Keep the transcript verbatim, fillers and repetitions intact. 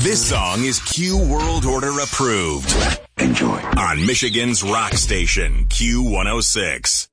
This song is Q World Order approved. Enjoy. On Michigan's rock station, Q one oh six.